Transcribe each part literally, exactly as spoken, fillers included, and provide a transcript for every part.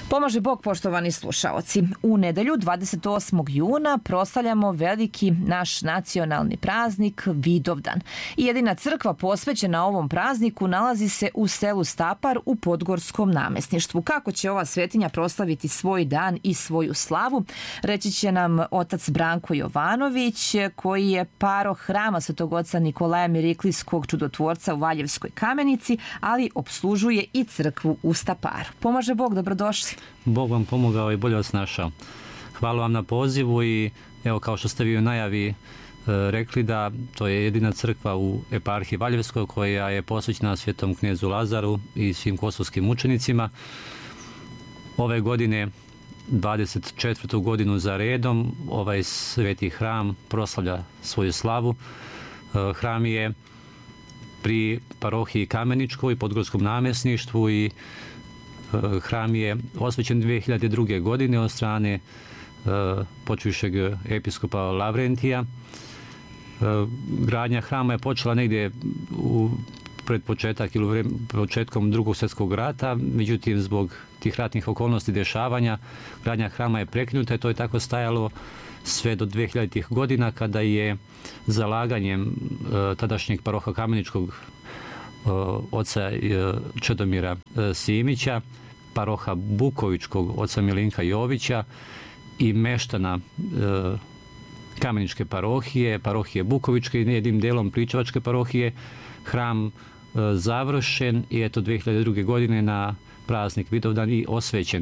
Pomaže Bog, poštovani slušaoci. U nedelju dvadeset osmog juna proslavljamo veliki naš nacionalni praznik Vidovdan. I jedina crkva posvećena ovom prazniku nalazi se u selu Stapar u Podgorskom namjesništvu. Kako će ova svetinja proslaviti svoj dan i svoju slavu, reći će nam otac Branko Jovanović, koji je paroh hrama Svetog oca Nikolaja Miriklijskog čudotvorca u Valjevskoj Kamenici, ali opslužuje i crkvu u Staparu. Pomaže Bog, dobrodošli. Bog vam pomogao i bolje vas našao. Hvala vam na pozivu i evo, kao što ste vi u najavi e, rekli, da to je jedina crkva u eparhiji Valjevskoj koja je posvećena Svetom knezu Lazaru i svim kosovskim mučenicima. Ove godine, dvadeset četvrtu godinu za redom, ovaj sveti hram proslavlja svoju slavu. E, hram je pri parohiji Kameničkoj i Podgorskom namjesništvu i hram je osvećen dvije hiljade druge. godine od strane e, počivšeg episkopa Lavrentija. E, gradnja hrama je počela negdje u pred početak ili vreme, početkom drugog svjetskog rata, međutim zbog tih ratnih okolnosti dešavanja gradnja hrama je prekinuta i to je tako stajalo sve do dvije hiljaditih. godina kada je zalaganjem e, tadašnjeg paroha Kameničkog oca Čedomira Simića, paroha Bukovičkog oca Milinka Jovića i meštana Kameničke parohije, parohije Bukovičke i jednim delom Pričevačke parohije, hram završen i eto dvije hiljade druge. godine na praznik Vidovdan i osvećen.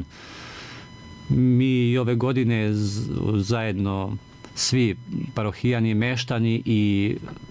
Mi ove godine zajedno svi parohijani, meštani i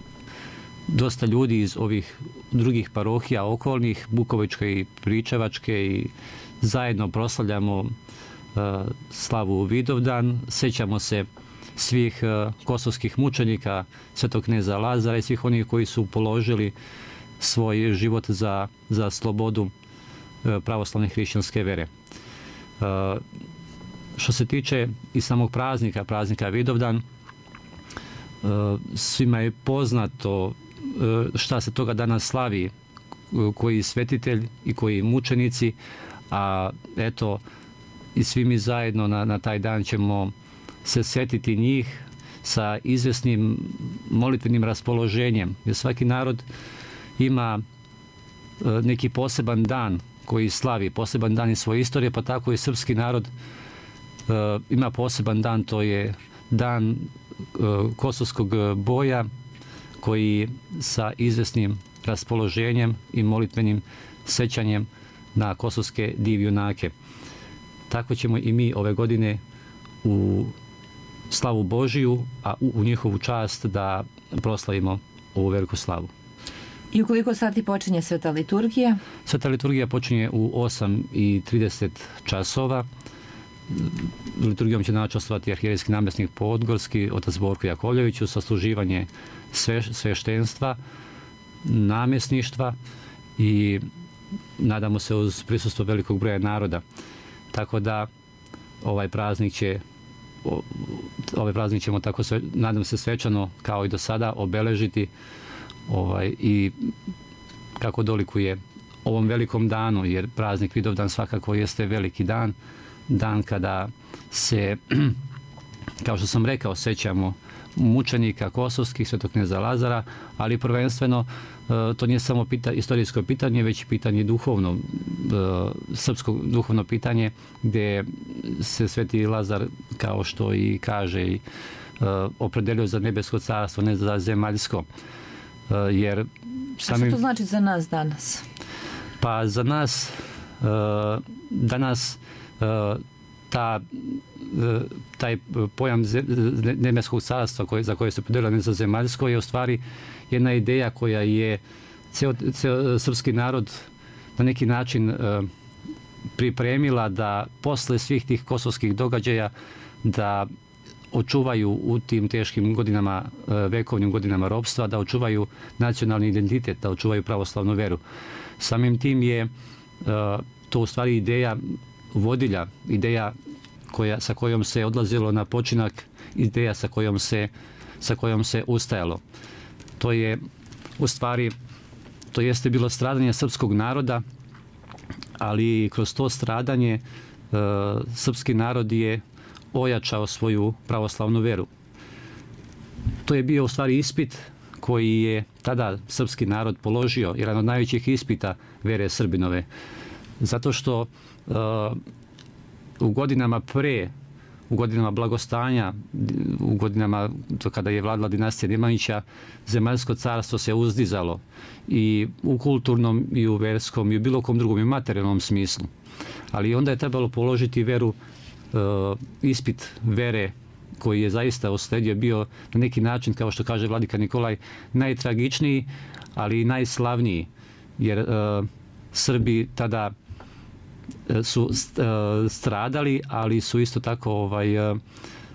dosta ljudi iz ovih drugih parohija okolnih, Bukovičke i Pričevačke, i zajedno proslavljamo uh, slavu Vidovdan. Sjećamo se svih uh, kosovskih mučenika, Svetog kneza Lazara i svih onih koji su položili svoj život za, za slobodu uh, pravoslavne hrišćanske vere. Uh, što se tiče i samog praznika, praznika Vidovdan, uh, svima je poznato šta se toga danas slavi, koji svetitelj i koji mučenici, a eto i svi mi zajedno na, na taj dan ćemo se sjetiti njih sa izvjesnim molitvenim raspoloženjem, jer svaki narod ima neki poseban dan koji slavi, poseban dan iz svoje istorije, pa tako i srpski narod ima poseban dan, to je dan kosovskog boja, koji sa izvesnim raspoloženjem i molitvenim sećanjem na kosovske divjunake. Tako ćemo i mi ove godine u slavu Božiju, a u, u njihovu čast da proslavimo ovu veliku slavu. I u koliko sati počinje sveta liturgija? Sveta liturgija počinje u osam i trideset časova. Liturgijom će načastvovati arhijerejski namjesnik Podgorski, otac Borko Jakovljević, u sasluživanje sve, sveštenstva, namjesništva i nadamo se uz prisustvo velikog broja naroda. Tako da ovaj praznik će ovaj praznik ćemo tako sve, nadam se svečano kao i do sada obeležiti ovaj, i kako dolikuje ovom velikom danu, jer praznik Vidovdan svakako jeste veliki dan, dan kada se, kao što sam rekao, sećamo mučenika kosovskih, Svetog kneza Lazara, ali prvenstveno to nije samo pita, istorijsko pitanje, već pitanje duhovno, srpsko duhovno pitanje, gdje se Sveti Lazar, kao što i kaže, opredelio za nebesko carstvo, ne za zemaljsko. Jer samim... A što to znači za nas danas? Pa za nas danas ta, taj pojam nebeskog carstva koje, za koje se opredelio za zemaljsko je u stvari jedna ideja koja je ceo, ceo srpski narod na neki način pripremila da posle svih tih kosovskih događaja da očuvaju u tim teškim godinama, vekovnim godinama ropstva, da očuvaju nacionalni identitet, da očuvaju pravoslavnu veru. Samim tim je to u stvari ideja vodilja, ideja koja, sa kojom se odlazilo na počinak, ideja sa kojom se, sa kojom se ustajalo. To je u stvari, to jeste bilo stradanje srpskog naroda, ali kroz to stradanje srpski narod je ojačao svoju pravoslavnu veru. To je bio u stvari ispit koji je tada srpski narod položio, jedan od najvećih ispita vere Srbinove. Zato što uh, u godinama pre, u godinama blagostanja, u godinama to kada je vladala dinastija Nemanjića, zemaljsko carstvo se uzdizalo i u kulturnom, i u verskom, i u bilo kom drugom, i u materijalnom smislu. Ali onda je trebalo položiti veru, uh, ispit vere koji je zaista usledio, bio na neki način, kao što kaže vladika Nikolaj, najtragičniji, ali i najslavniji. Jer uh, Srbi tada su uh, stradali, ali su isto tako ovaj, uh,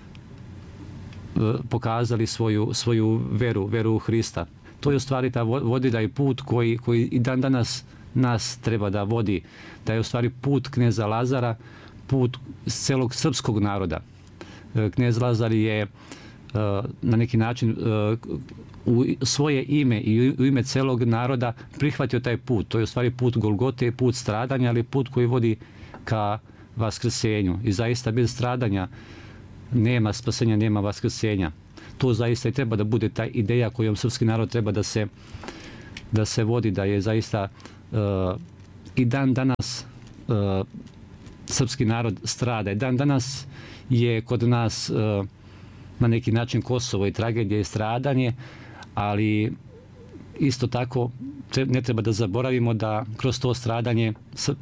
pokazali svoju, svoju veru, veru u Hrista. To je u stvari ta vodilja i put koji, koji i dan danas nas treba da vodi. Da je u stvari put kneza Lazara, put celog srpskog naroda. Knez Lazar je uh, na neki način uh, u svoje ime i u ime celog naroda prihvatio taj put. To je u stvari put Golgote, put stradanja, ali put koji vodi ka vaskrsenju. I zaista bez stradanja nema spasenja, nema vaskrsenja. To zaista i treba da bude ta ideja kojom srpski narod treba da se, da se vodi, da je zaista uh, i dan danas uh, srpski narod strada. I dan danas je kod nas uh, na neki način Kosovo i tragedija i stradanje, ali isto tako ne treba da zaboravimo da kroz to stradanje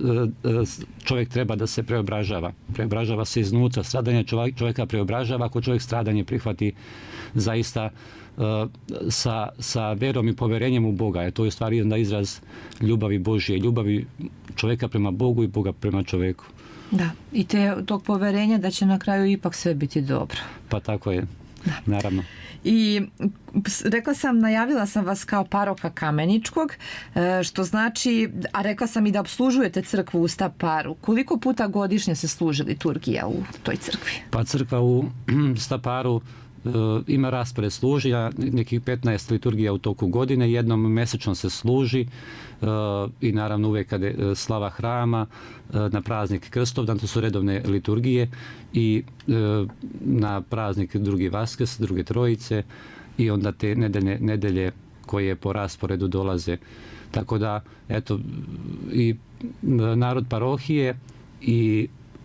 čovjek treba da se preobražava. Preobražava se iznutra. Stradanje čovjeka preobražava ako čovjek stradanje prihvati zaista uh, sa, sa verom i poverenjem u Boga. Je to je u stvari onda izraz ljubavi Božje, ljubavi čovjeka prema Bogu i Boga prema čovjeku. Da, i te, tog poverenja da će na kraju ipak sve biti dobro. Pa tako je, da. Naravno. I rekla sam, najavila sam vas kao paroha Kameničkog, što znači, a rekla sam i da obslužujete crkvu u Staparu. Koliko puta godišnje se služi liturgija u toj crkvi? Pa crkva u Staparu Uh, ima raspored služenja, nekih petnaest liturgija u toku godine, jednom mesečno se služi uh, i naravno uvijek kada je slava hrama, uh, na praznik Krstovdan, to su redovne liturgije, i uh, na praznik drugi Vaskrs, druge Trojice, i onda te nedelje, nedelje koje po rasporedu dolaze. Tako da, eto, i narod parohije i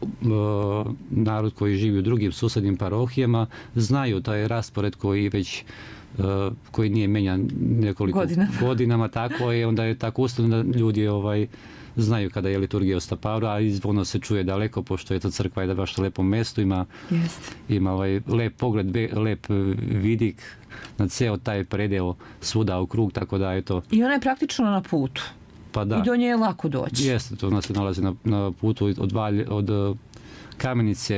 narod koji živi u drugim susednim parohijama znaju taj raspored koji već koji nije menjan nekoliko Godina. godinama, tako je, onda je tako ustavno da ljudi ovaj, znaju kada je liturgija u Staparu, a izvorno se čuje daleko, pošto je to crkva je da baš lepo mesto, ima, ima ovaj lep pogled, lep vidik na ceo taj predeo svuda u krug, tako da je to... I ona je praktično na putu. Pa da. I do nje je lako doći. Jeste, to ona se nalazi na, na putu od, Valje, od Kamenice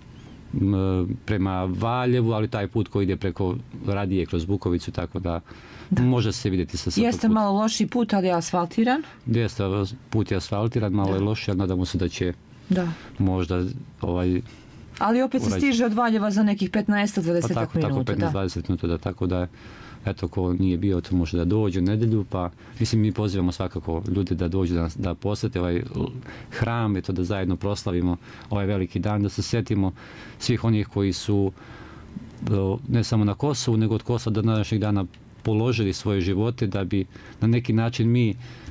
m, prema Valjevu, ali taj put koji ide preko Radije kroz Bukovicu, tako da, da. može se vidjeti sa srpog Jeste puta. Malo loši put, ali je asfaltiran. Jeste, put je asfaltiran, malo da. je loši, ali nadamo se da će da. možda ovaj... Ali opet se stiže od Valjeva za nekih petnaest do dvadeset pa tako, minuta. Tako, petnaest do dvadeset minuta, da, tako da eto, ko nije bio, to može da dođe u nedelju, pa mislim mi pozivamo svakako ljude da dođu da, da posete ovaj hram, eto da zajedno proslavimo ovaj veliki dan, da se sjetimo svih onih koji su ne samo na Kosovu, nego od Kosova do današnjeg dana položili svoje živote da bi na neki način mi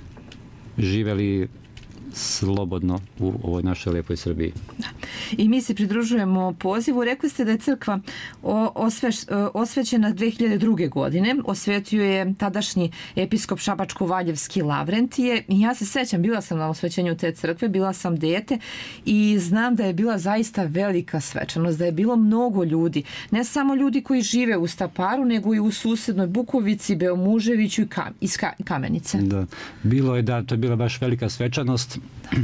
živeli slobodno u ovoj našoj lijepoj Srbiji. Da. I mi se pridružujemo pozivu. Rekli ste da je crkva osveš, osvećena dve hiljade druge. godine. Osvetio je tadašnji episkop Šabačko-Valjevski Lavrentije. I ja se sećam, bila sam na osvećenju te crkve, bila sam dete i znam da je bila zaista velika svečanost, da je bilo mnogo ljudi. Ne samo ljudi koji žive u Staparu, nego i u susednoj Bukovici, Beomuževiću i Kam, iz Kamenice. Da, bilo je, da, to je bila baš velika svečanost.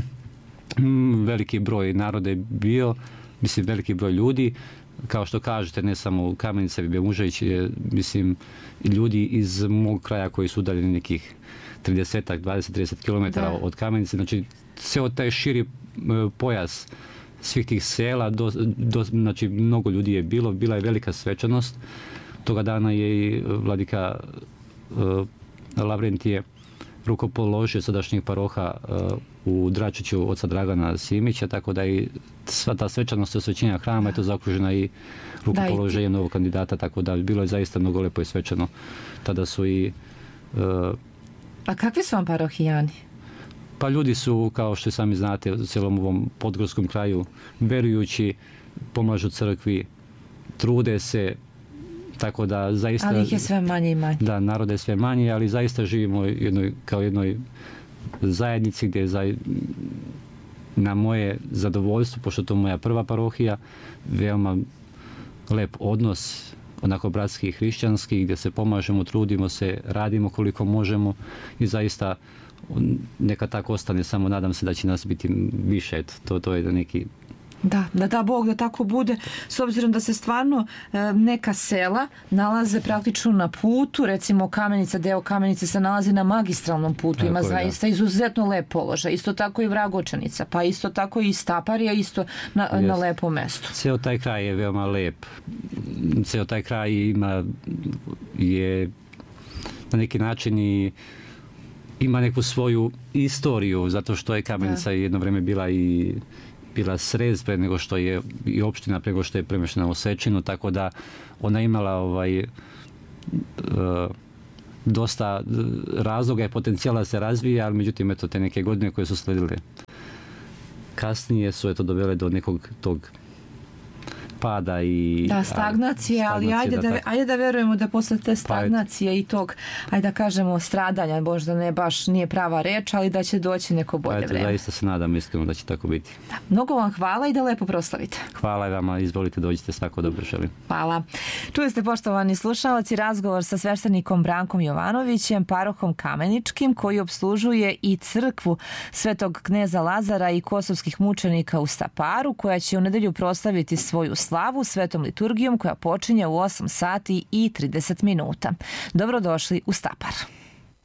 Veliki broj naroda je bio, mislim veliki broj ljudi, kao što kažete, ne samo u Kamenici, Beomužević, mislim ljudi iz mog kraja koji su udaljeni nekih trideset, dvadeset, trideset kilometara od Kamenice, znači sve od taj širi pojas svih tih sela, do, do, znači mnogo ljudi je bilo, bila je velika svečanost. Toga dana je i vladika uh, Lavrentije rukopoložio sadašnjih paroha uh, u Dračiću oca Dragana Simića, tako da i sva ta svečanost osvećenja hrama je to zaokružena i rukopoloženjem novog kandidata, tako da bilo je zaista mnogo lepo i svečano. Tada su i... Uh, A kakvi su vam parohijani? Pa ljudi su, kao što sami znate, u cijelom ovom podgorskom kraju, verujući, pomažu crkvi, trude se, tako da zaista... Ali ih je sve manje i manje. Da, naroda je sve manje, ali zaista živimo jednoj, kao jednoj zajednici gdje je za, na moje zadovoljstvo, pošto to je moja prva parohija, veoma lep odnos, onako bratski i hrišćanski, gdje se pomažemo, trudimo se, radimo koliko možemo i zaista neka tako ostane, samo nadam se da će nas biti više, to, to je neki... Da, da da Bog da tako bude, s obzirom da se stvarno e, neka sela nalaze praktično na putu, recimo Kamenica, deo Kamenice se nalazi na magistralnom putu, tako ima je, zaista da. Izuzetno lep položaj, isto tako i Vragočanica, pa isto tako i Staparija, isto na, na lepom mestu. Ceo taj kraj je veoma lep, ceo taj kraj ima, je na neki način i ima neku svoju istoriju, zato što je Kamenica da. jedno vrijeme bila i bila srez pre nego što je i opština pre nego što je premještena u Sečinu, tako da ona imala ovaj uh, dosta razloga i potencijala da se razvija, ali međutim eto te neke godine koje su sledile kasnije su eto dovele do nekog tog pada i... Da, stagnacije, ali, ali ajde, da, da, ajde da verujemo da posle te stagnacije pa i tog, ajde da kažemo, stradanja, možda ne baš nije prava reč, ali da će doći neko bolje pa eto, vreme. Zaista se nadam iskreno da će tako biti. Da. Mnogo vam hvala i da lepo proslavite. Hvala vama, izvolite, dođite, svako dobro želim. Hvala. Čuli ste, poštovani slušalci, razgovor sa sveštenikom Brankom Jovanovićem, parohom Kameničkim, koji opslužuje i crkvu Svetog kneza Lazara i kosovskih mučenika u Staparu, koja će u nedelju proslaviti svoju slavu svetom liturgijom koja počinje u osam sati i trideset minuta. Dobrodošli u Stapar.